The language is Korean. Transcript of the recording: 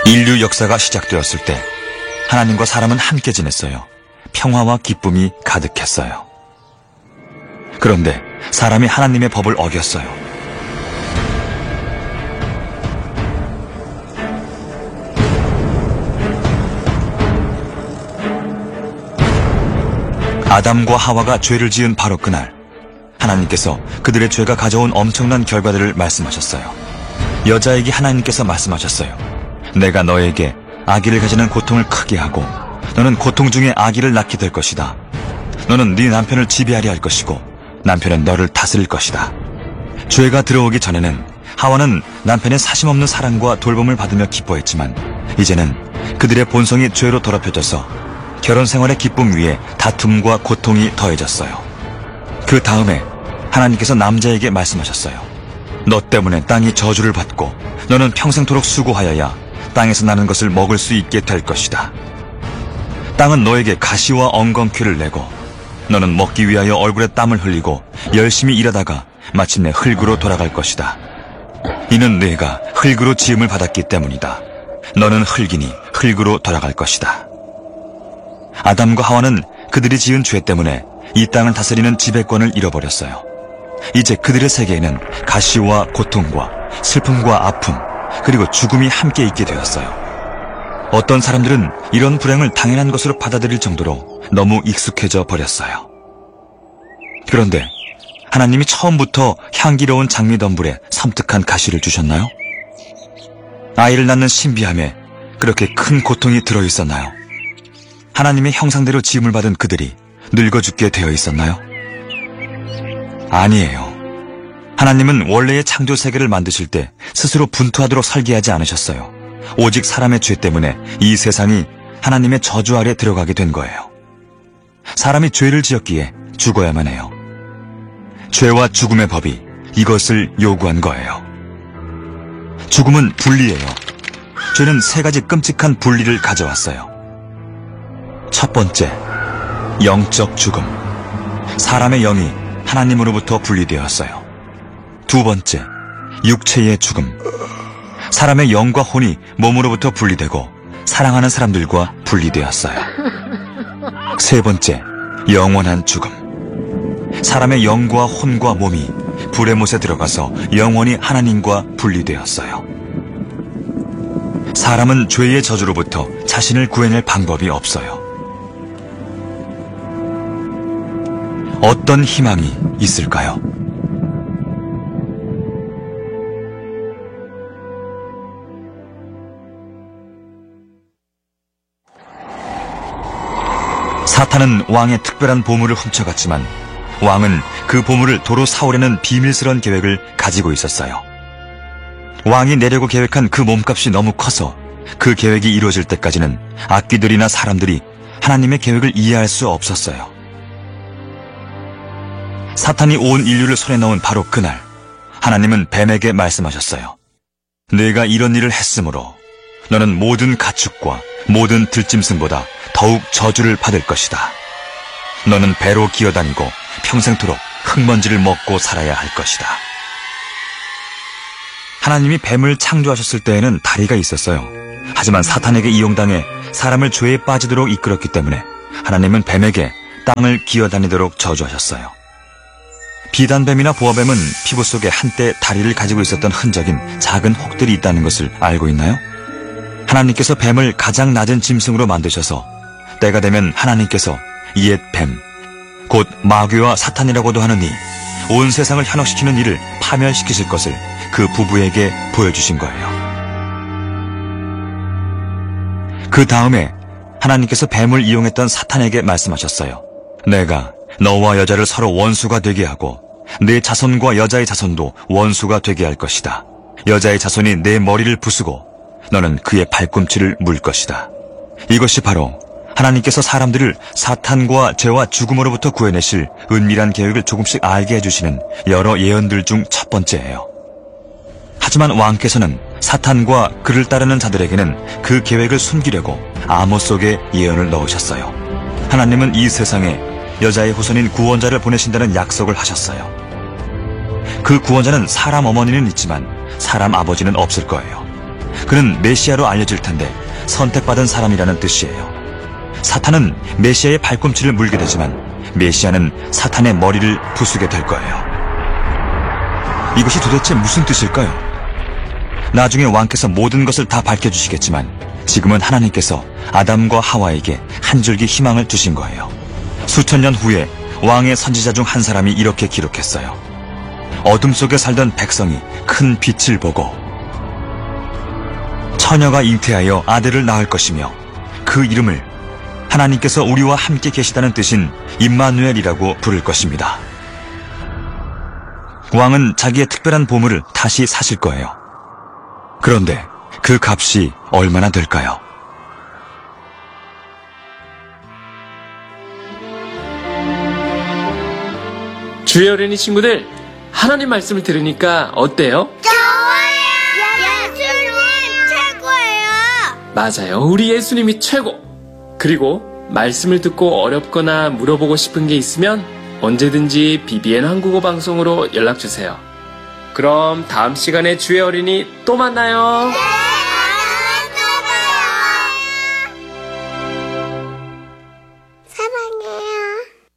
인류 역사가 시작되었을 때 하나님과 사람은 함께 지냈어요. 평화와 기쁨이 가득했어요. 그런데 사람이 하나님의 법을 어겼어요. 아담과 하와가 죄를 지은 바로 그날, 하나님께서 그들의 죄가 가져온 엄청난 결과들을 말씀하셨어요. 여자에게 하나님께서 말씀하셨어요. 내가 너에게 아기를 가지는 고통을 크게 하고 너는 고통 중에 아기를 낳게 될 것이다. 너는 네 남편을 지배하려 할 것이고 남편은 너를 다스릴 것이다. 죄가 들어오기 전에는 하와는 남편의 사심없는 사랑과 돌봄을 받으며 기뻐했지만 이제는 그들의 본성이 죄로 더럽혀져서 결혼 생활의 기쁨 위에 다툼과 고통이 더해졌어요. 그 다음에 하나님께서 남자에게 말씀하셨어요. 너 때문에 땅이 저주를 받고 너는 평생토록 수고하여야 땅에서 나는 것을 먹을 수 있게 될 것이다. 땅은 너에게 가시와 엉겅퀴를 내고 너는 먹기 위하여 얼굴에 땀을 흘리고 열심히 일하다가 마침내 흙으로 돌아갈 것이다. 이는 네가 흙으로 지음을 받았기 때문이다. 너는 흙이니 흙으로 돌아갈 것이다. 아담과 하와는 그들이 지은 죄 때문에 이 땅을 다스리는 지배권을 잃어버렸어요. 이제 그들의 세계에는 가시와 고통과 슬픔과 아픔 그리고 죽음이 함께 있게 되었어요. 어떤 사람들은 이런 불행을 당연한 것으로 받아들일 정도로 너무 익숙해져 버렸어요. 그런데 하나님이 처음부터 향기로운 장미덤불에 섬뜩한 가시를 주셨나요? 아이를 낳는 신비함에 그렇게 큰 고통이 들어있었나요? 하나님의 형상대로 지음을 받은 그들이 늙어 죽게 되어 있었나요? 아니에요. 하나님은 원래의 창조 세계를 만드실 때 스스로 분투하도록 설계하지 않으셨어요. 오직 사람의 죄 때문에 이 세상이 하나님의 저주 아래 들어가게 된 거예요. 사람이 죄를 지었기에 죽어야만 해요. 죄와 죽음의 법이 이것을 요구한 거예요. 죽음은 분리예요. 죄는 세 가지 끔찍한 분리를 가져왔어요. 첫 번째, 영적 죽음. 사람의 영이 하나님으로부터 분리되었어요. 두 번째, 육체의 죽음. 사람의 영과 혼이 몸으로부터 분리되고 사랑하는 사람들과 분리되었어요. 세 번째, 영원한 죽음. 사람의 영과 혼과 몸이 불의 못에 들어가서 영원히 하나님과 분리되었어요. 사람은 죄의 저주로부터 자신을 구해낼 방법이 없어요. 어떤 희망이 있을까요? 사탄은 왕의 특별한 보물을 훔쳐갔지만 왕은 그 보물을 도로 사오려는 비밀스러운 계획을 가지고 있었어요. 왕이 내려고 계획한 그 몸값이 너무 커서 그 계획이 이루어질 때까지는 악귀들이나 사람들이 하나님의 계획을 이해할 수 없었어요. 사탄이 온 인류를 손에 넣은 바로 그날 하나님은 뱀에게 말씀하셨어요. 내가 이런 일을 했으므로 너는 모든 가축과 모든 들짐승보다 더욱 저주를 받을 것이다. 너는 배로 기어다니고 평생토록 흙먼지를 먹고 살아야 할 것이다. 하나님이 뱀을 창조하셨을 때에는 다리가 있었어요. 하지만 사탄에게 이용당해 사람을 죄에 빠지도록 이끌었기 때문에 하나님은 뱀에게 땅을 기어다니도록 저주하셨어요. 비단뱀이나 보아뱀은 피부 속에 한때 다리를 가지고 있었던 흔적인 작은 혹들이 있다는 것을 알고 있나요? 하나님께서 뱀을 가장 낮은 짐승으로 만드셔서 때가 되면 하나님께서 옛 뱀, 곧 마귀와 사탄이라고도 하는 이 온 세상을 현혹시키는 이를 파멸시키실 것을 그 부부에게 보여주신 거예요. 그 다음에 하나님께서 뱀을 이용했던 사탄에게 말씀하셨어요. 내가 너와 여자를 서로 원수가 되게 하고 내 자손과 여자의 자손도 원수가 되게 할 것이다. 여자의 자손이 내 머리를 부수고 너는 그의 발꿈치를 물 것이다. 이것이 바로 하나님께서 사람들을 사탄과 죄와 죽음으로부터 구해내실 은밀한 계획을 조금씩 알게 해주시는 여러 예언들 중 첫 번째예요. 하지만 왕께서는 사탄과 그를 따르는 자들에게는 그 계획을 숨기려고 암호 속에 예언을 넣으셨어요. 하나님은 이 세상에 여자의 후손인 구원자를 보내신다는 약속을 하셨어요. 그 구원자는 사람 어머니는 있지만 사람 아버지는 없을 거예요. 그는 메시아로 알려질 텐데 선택받은 사람이라는 뜻이에요. 사탄은 메시아의 발꿈치를 물게 되지만 메시아는 사탄의 머리를 부수게 될 거예요. 이것이 도대체 무슨 뜻일까요? 나중에 왕께서 모든 것을 다 밝혀주시겠지만 지금은 하나님께서 아담과 하와에게 한 줄기 희망을 주신 거예요. 수천 년 후에 왕의 선지자 중 한 사람이 이렇게 기록했어요. 어둠 속에 살던 백성이 큰 빛을 보고 처녀가 잉태하여 아들을 낳을 것이며 그 이름을 하나님께서 우리와 함께 계시다는 뜻인 임마누엘이라고 부를 것입니다. 왕은 자기의 특별한 보물을 다시 사실 거예요. 그런데 그 값이 얼마나 될까요? 주의 어린이 친구들, 하나님 말씀을 들으니까 어때요? 좋아요! 예수님 최고예요! 맞아요. 우리 예수님이 최고! 그리고 말씀을 듣고 어렵거나 물어보고 싶은 게 있으면 언제든지 BBN 한국어 방송으로 연락주세요. 그럼 다음 시간에 주의 어린이 또 만나요.